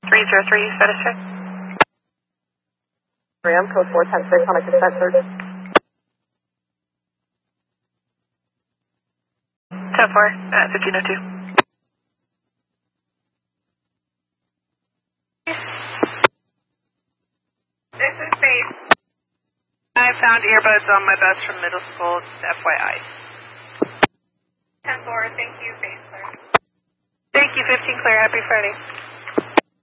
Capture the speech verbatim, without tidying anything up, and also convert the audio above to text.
three zero three, status check. Ram, code four ten six on a consent search. ten four, uh, fifteen oh two. This is Faith. I found earbuds on my bus from middle school, just F Y I. ten four, thank you, Faith, clear. Thank you, fifteen clear. Happy Friday.